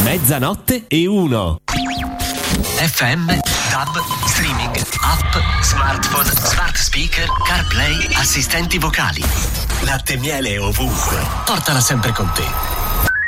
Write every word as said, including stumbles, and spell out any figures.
Mezzanotte e uno. F M, DAB, streaming, app, smartphone, smart speaker, CarPlay, assistenti vocali. Latte e miele ovunque. Portala sempre con te.